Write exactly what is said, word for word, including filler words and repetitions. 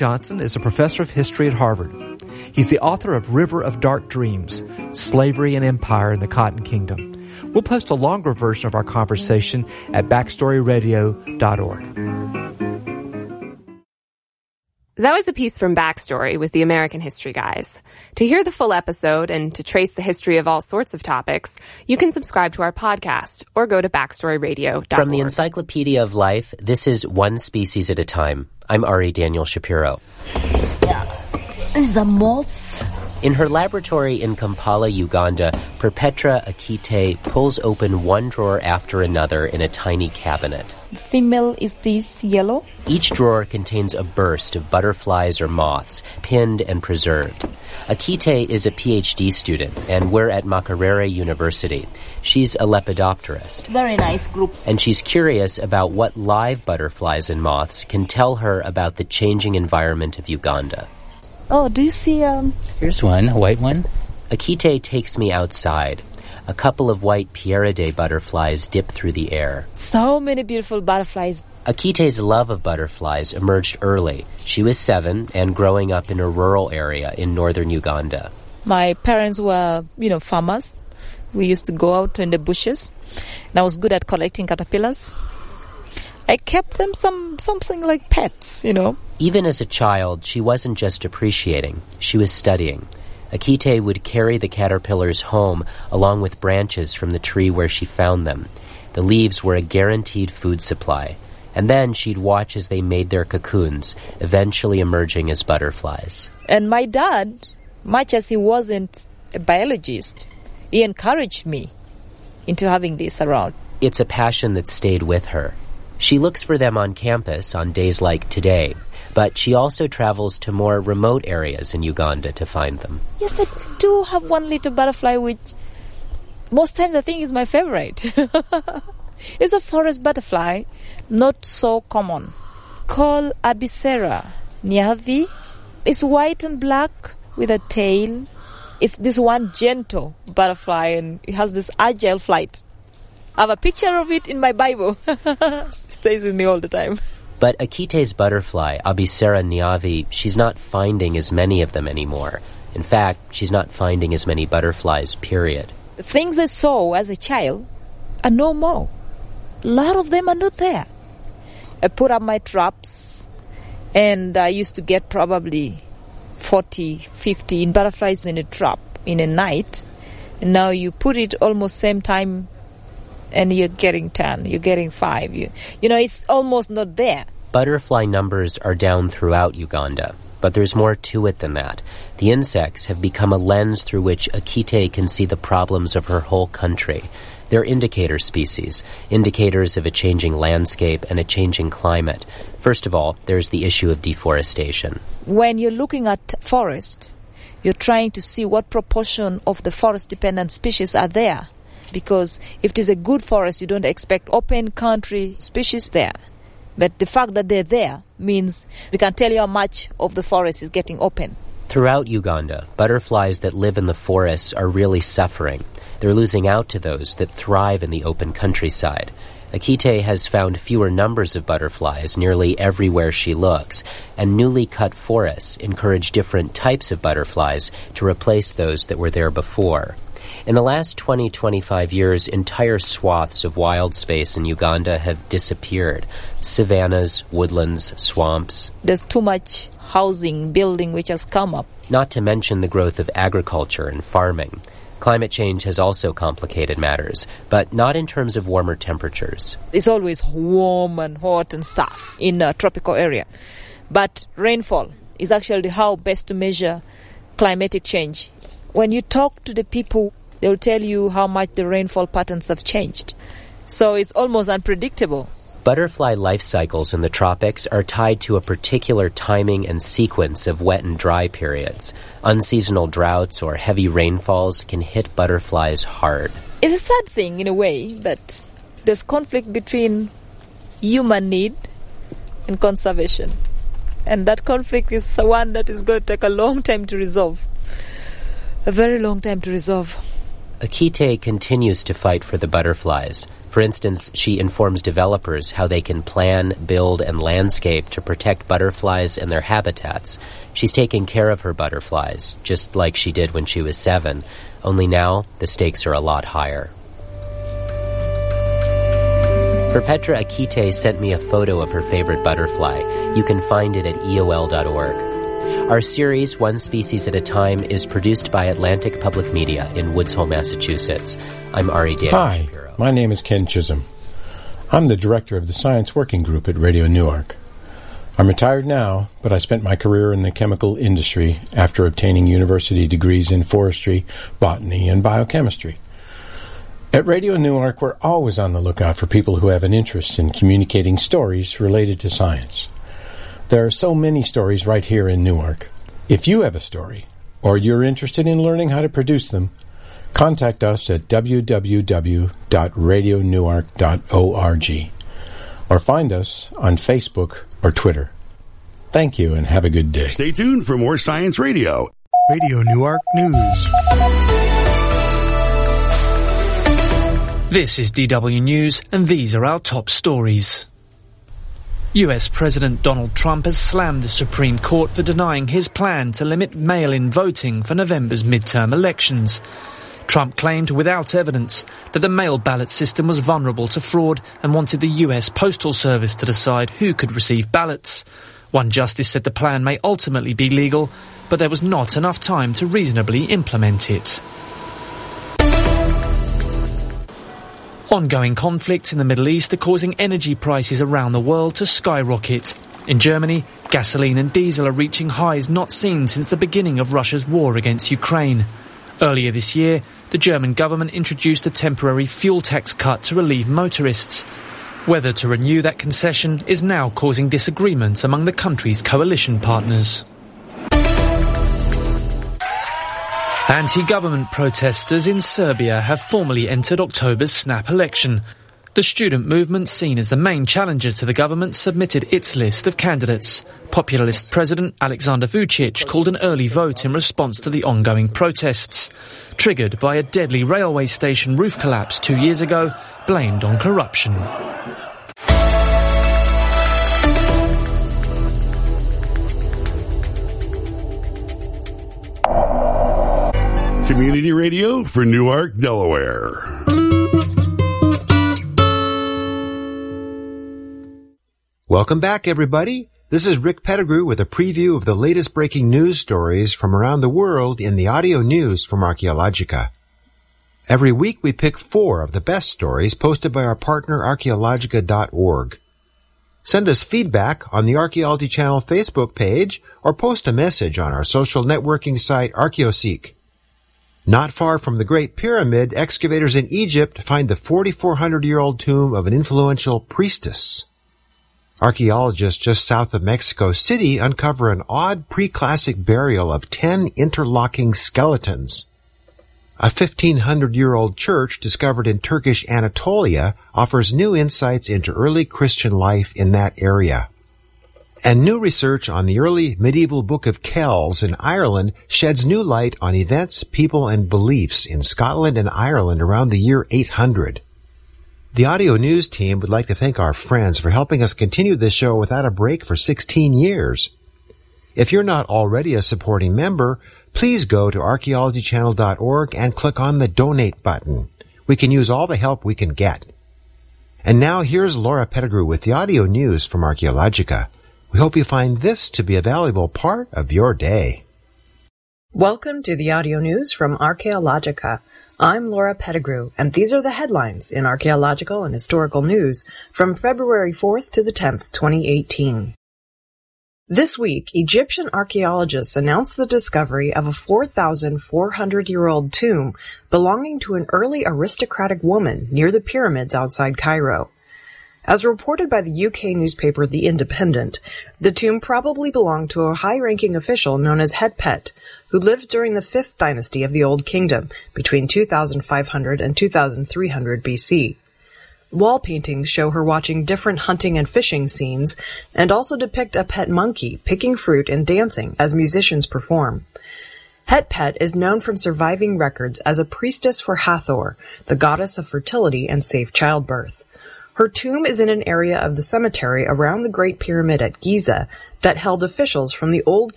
Johnson is a professor of history at Harvard. He's the author of River of Dark Dreams, Slavery and Empire in the Cotton Kingdom. We'll post a longer version of our conversation at backstory radio dot org. That was a piece from Backstory with the American History Guys. To hear the full episode and to trace the history of all sorts of topics, you can subscribe to our podcast or go to backstory radio dot org. From the Encyclopedia of Life, this is One Species at a Time. I'm Ari Daniel Shapiro. Yeah. The moths. In her laboratory in Kampala, Uganda, Perpetra Akite pulls open one drawer after another in a tiny cabinet. Female is this yellow. Each drawer contains a burst of butterflies or moths, pinned and preserved. Akite is a P H D student, and we're at Makerere University. She's a lepidopterist. Very nice group. And she's curious about what live butterflies and moths can tell her about the changing environment of Uganda. Oh, do you see... Um... Here's one, a white one. Akite takes me outside. A couple of white Pieridae butterflies dip through the air. So many beautiful butterflies. Akite's love of butterflies emerged early. She was seven and growing up in a rural area in northern Uganda. My parents were, you know, farmers. We used to go out in the bushes. And I was good at collecting caterpillars. I kept them some something like pets, you know. Even as a child, she wasn't just appreciating. She was studying. Akite would carry the caterpillars home along with branches from the tree where she found them. The leaves were a guaranteed food supply. And then she'd watch as they made their cocoons, eventually emerging as butterflies. And my dad, much as he wasn't a biologist, he encouraged me into having this around. It's a passion that stayed with her. She looks for them on campus on days like today, but she also travels to more remote areas in Uganda to find them. Yes, I do have one little butterfly which most times I think is my favorite. It's a forest butterfly, not so common, called Abicera niavi. It's white and black with a tail. It's this one gentle butterfly and it has this agile flight. I have a picture of it in my Bible. Stays with me all the time. But Akite's butterfly, Abicera niavi, she's not finding as many of them anymore. In fact, she's not finding as many butterflies, period. The things I saw as a child are no more. A lot of them are not there. I put up my traps and I used to get probably forty, fifty butterflies in a trap in a night. And now you put it almost same time and you're getting ten, you're getting five. You, you know, it's almost not there. Butterfly numbers are down throughout Uganda, but there's more to it than that. The insects have become a lens through which Akite can see the problems of her whole country. They're indicator species, indicators of a changing landscape and a changing climate. First of all, there's the issue of deforestation. When you're looking at forest, you're trying to see what proportion of the forest-dependent species are there. Because if it is a good forest, you don't expect open country species there. But the fact that they're there means they can tell you how much of the forest is getting open. Throughout Uganda, butterflies that live in the forests are really suffering. They're losing out to those that thrive in the open countryside. Akite has found fewer numbers of butterflies nearly everywhere she looks, and newly cut forests encourage different types of butterflies to replace those that were there before. In the last twenty, twenty-five years, entire swaths of wild space in Uganda have disappeared. Savannas, woodlands, swamps. There's too much housing, building which has come up. Not to mention the growth of agriculture and farming. Climate change has also complicated matters, but not in terms of warmer temperatures. It's always warm and hot and stuff in a tropical area. But rainfall is actually how best to measure climatic change. When you talk to the people, they'll tell you how much the rainfall patterns have changed. So it's almost unpredictable. Butterfly life cycles in the tropics are tied to a particular timing and sequence of wet and dry periods. Unseasonal droughts or heavy rainfalls can hit butterflies hard. It's a sad thing in a way that there's conflict between human need and conservation. And that conflict is one that is going to take a long time to resolve. A very long time to resolve. Akite continues to fight for the butterflies, For instance, she informs developers how they can plan, build, and landscape to protect butterflies and their habitats. She's taking care of her butterflies, just like she did when she was seven, only now the stakes are a lot higher. Perpetra Akite sent me a photo of her favorite butterfly. You can find it at E O L dot org. Our series, One Species at a Time, is produced by Atlantic Public Media in Woods Hole, Massachusetts. I'm Ari Daniel. Hi, my name is Ken Chisholm. I'm the director of the Science Working Group at Radio Newark. I'm retired now, but I spent my career in the chemical industry after obtaining university degrees in forestry, botany, and biochemistry. At Radio Newark, we're always on the lookout for people who have an interest in communicating stories related to science. There are so many stories right here in Newark. If you have a story, or you're interested in learning how to produce them, contact us at w w w dot radio newark dot org or find us on Facebook or Twitter. Thank you and have a good day. Stay tuned for more Science Radio. Radio Newark News. This is D W News, and these are our top stories. U S President Donald Trump has slammed the Supreme Court for denying his plan to limit mail-in voting for November's midterm elections. Trump claimed without evidence that the mail ballot system was vulnerable to fraud and wanted the U S Postal Service to decide who could receive ballots. One justice said the plan may ultimately be legal, but there was not enough time to reasonably implement it. Ongoing conflicts in the Middle East are causing energy prices around the world to skyrocket. In Germany, gasoline and diesel are reaching highs not seen since the beginning of Russia's war against Ukraine. Earlier this year, the German government introduced a temporary fuel tax cut to relieve motorists. Whether to renew that concession is now causing disagreements among the country's coalition partners. Anti-government protesters in Serbia have formally entered October's snap election. The student movement, seen as the main challenger to the government, submitted its list of candidates. Populist President Aleksandar Vučić called an early vote in response to the ongoing protests, triggered by a deadly railway station roof collapse two years ago, blamed on corruption. Community radio for Newark, Delaware. Welcome back, everybody. This is Rick Pettigrew with a preview of the latest breaking news stories from around the world in the audio news from Archaeologica. Every week we pick four of the best stories posted by our partner archaeologica dot org. Send us feedback on the Archaeology Channel Facebook page or post a message on our social networking site Archaeoseek. Not far from the Great Pyramid, excavators in Egypt find the forty-four hundred year old tomb of an influential priestess. Archaeologists just south of Mexico City uncover an odd pre-classic burial of ten interlocking skeletons. A fifteen hundred year old church discovered in Turkish Anatolia offers new insights into early Christian life in that area. And new research on the early medieval Book of Kells in Ireland sheds new light on events, people, and beliefs in Scotland and Ireland around the year eight hundred. The audio news team would like to thank our friends for helping us continue this show without a break for sixteen years. If you're not already a supporting member, please go to archaeology channel dot org and click on the donate button. We can use all the help we can get. And now here's Laura Pettigrew with the audio news from Archaeologica. We hope you find this to be a valuable part of your day. Welcome to the audio news from Archaeologica. I'm Laura Pettigrew, and these are the headlines in archaeological and historical news from February fourth to the tenth, twenty eighteen. This week, Egyptian archaeologists announced the discovery of a four thousand four hundred year old tomb belonging to an early aristocratic woman near the pyramids outside Cairo. As reported by the U K newspaper The Independent, the tomb probably belonged to a high-ranking official known as Hetpet, who lived during the fifth dynasty of the Old Kingdom between two thousand five hundred and two thousand three hundred B C. Wall paintings show her watching different hunting and fishing scenes and also depict a pet monkey picking fruit and dancing as musicians perform. Hetpet is known from surviving records as a priestess for Hathor, the goddess of fertility and safe childbirth. Her tomb is in an area of the cemetery around the Great Pyramid at Giza that held officials from the old